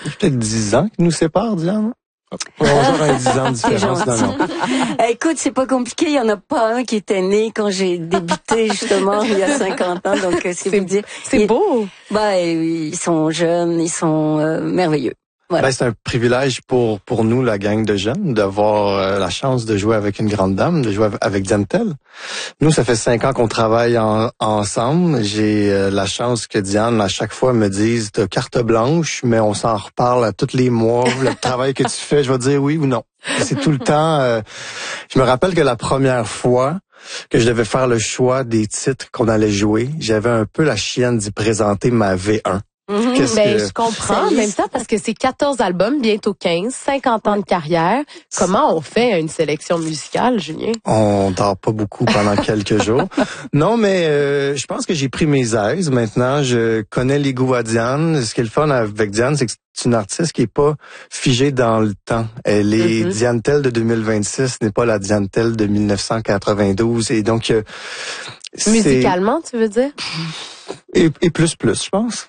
Peut-être 10 ans qui nous séparent, Diane. On va avoir un 10 ans de différence. Non. Écoute, c'est pas compliqué. Il y en a pas un qui était né quand j'ai débuté, justement, il y a 50 ans. Donc, c'est vous dire. C'est beau. Ils sont jeunes, ils sont merveilleux. Voilà. Ben, c'est un privilège pour nous, la gang de jeunes, d'avoir la chance de jouer avec une grande dame, de jouer avec Diane Tell. Nous, ça fait 5 ans qu'on travaille ensemble. J'ai la chance que Diane, à chaque fois, me dise « t'as carte blanche, mais on s'en reparle à tous les mois. Le travail que tu fais, je vais te dire oui ou non. » C'est tout le temps... je me rappelle que la première fois que je devais faire le choix des titres qu'on allait jouer, j'avais un peu la chienne d'y présenter ma V1. Je comprends en même temps parce que c'est 14 albums, bientôt 15, 50 ans de carrière. Comment on fait une sélection musicale, Julien? On dort pas beaucoup pendant quelques jours. Non, mais je pense que j'ai pris mes aises. Maintenant, je connais les goûts à Diane. Ce qui est le fun avec Diane, c'est que c'est une artiste qui est pas figée dans le temps. Elle est Diane Tell de 2026, n'est pas la Diane Tell de 1992. Et donc, musicalement, tu veux dire? Et plus, je pense.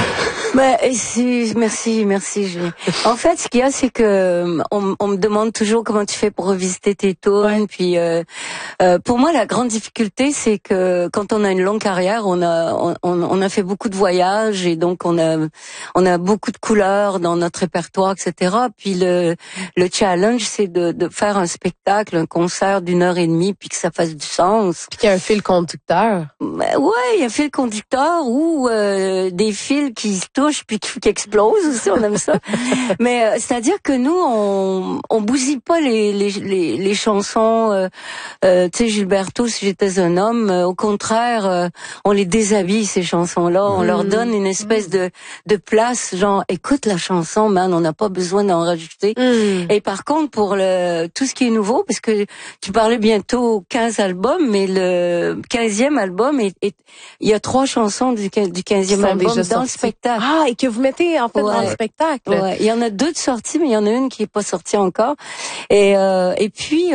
Merci Julien. En fait, ce qu'il y a, c'est que on me demande toujours comment tu fais pour revisiter tes tunes. Puis pour moi, la grande difficulté, c'est que quand on a une longue carrière, on a fait beaucoup de voyages et donc on a beaucoup de couleurs dans notre répertoire, etc. Puis le challenge, c'est de faire un spectacle, un concert d'1h30, puis que ça fasse du sens. Puis qu'il y a un fil conducteur. Il y a un fil conducteur ou des fils qui se touchent puis qui explosent aussi, on aime ça. Mais c'est-à-dire que nous, on bousille pas les chansons. Tu sais, Gilberto, si j'étais un homme, au contraire, on les déshabille ces chansons-là. On leur donne une espèce de place, genre écoute la chanson, man, on n'a pas besoin d'en rajouter. Et par contre, pour tout ce qui est nouveau, parce que tu parlais bientôt 15 albums, mais le 15e album il y a 3 chansons du 15e album dans le spectacle. Ah, et que vous mettez en fait dans le spectacle. Ouais, il y en a 2 de sorties, mais il y en a une qui est pas sortie encore. Et puis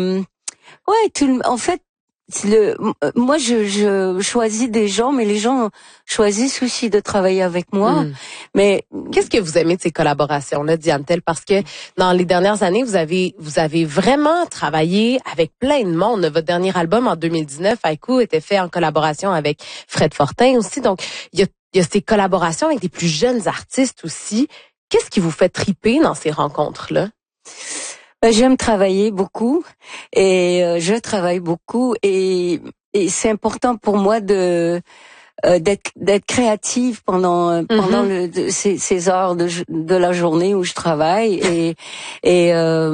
en fait moi je choisis des gens, mais les gens choisissent aussi de travailler avec moi. Mais qu'est-ce que vous aimez de ces collaborations-là, Diane Tell? Parce que dans les dernières années, vous avez vraiment travaillé avec plein de monde. Votre dernier album en 2019, Haïku, était fait en collaboration avec Fred Fortin aussi. Donc il y a ces collaborations avec des plus jeunes artistes aussi. Qu'est-ce qui vous fait triper dans ces rencontres-là? J'aime travailler beaucoup et je travaille beaucoup et c'est important pour moi d'être créative pendant ces heures de la journée où je travaille et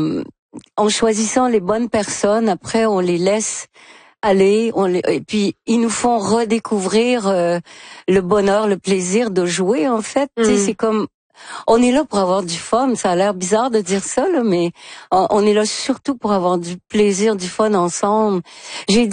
en choisissant les bonnes personnes, après on les laisse aller, et puis ils nous font redécouvrir le bonheur, le plaisir de jouer en fait. Tu sais, c'est comme on est là pour avoir du fun. Ça a l'air bizarre de dire ça, là, mais on est là surtout pour avoir du plaisir, du fun ensemble. J'ai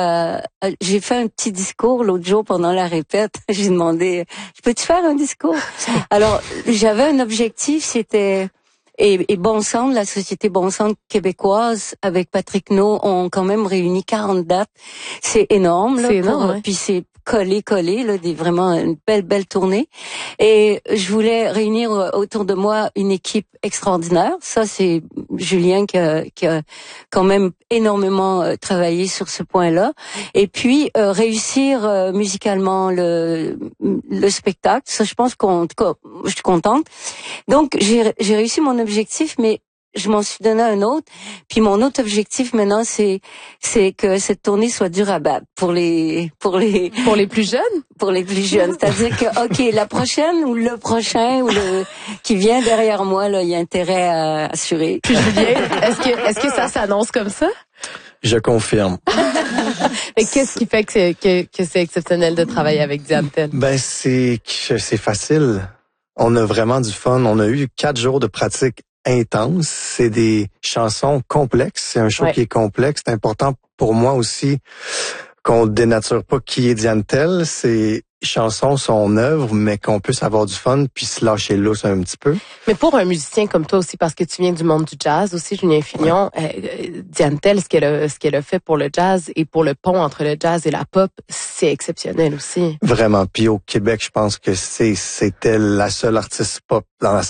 fait un petit discours l'autre jour pendant la répète. J'ai demandé, peux-tu faire un discours? Alors, j'avais un objectif, c'était... Et Bon Sang, la société Bon Sang québécoise, avec Patrick No, ont quand même réuni 40 dates. C'est énorme, là. C'est énorme, Puis c'est collé, là, vraiment une belle tournée. Et je voulais réunir autour de moi une équipe extraordinaire. Ça, c'est Julien qui a quand même énormément travaillé sur ce point-là. Et puis, réussir musicalement le spectacle. Ça, je pense je suis contente. Donc, j'ai réussi mon objectif, mais je m'en suis donné un autre. Puis mon autre objectif maintenant, c'est que cette tournée soit durable pour les plus jeunes. Pour les plus jeunes, c'est-à-dire que ok, la prochaine ou le prochain ou le qui vient derrière moi, là, il y a intérêt à assurer. Puis Julien, est-ce que ça s'annonce comme ça? Je confirme. Mais qu'est-ce qui fait que c'est exceptionnel de travailler avec Diane Tell? Ben c'est facile. On a vraiment du fun. On a eu 4 jours de pratique intense. C'est des chansons complexes. C'est un show qui est complexe. C'est important pour moi aussi qu'on dénature pas qui est Diane Tell. Ces chansons, son œuvre, mais qu'on puisse avoir du fun puis se lâcher lousse un petit peu. Mais pour un musicien comme toi aussi, parce que tu viens du monde du jazz aussi, Julien Fillon, Diane Tell, ce qu'elle a fait pour le jazz et pour le pont entre le jazz et la pop, c'est exceptionnel aussi. Vraiment. Puis au Québec, je pense que c'était la seule artiste pop dans la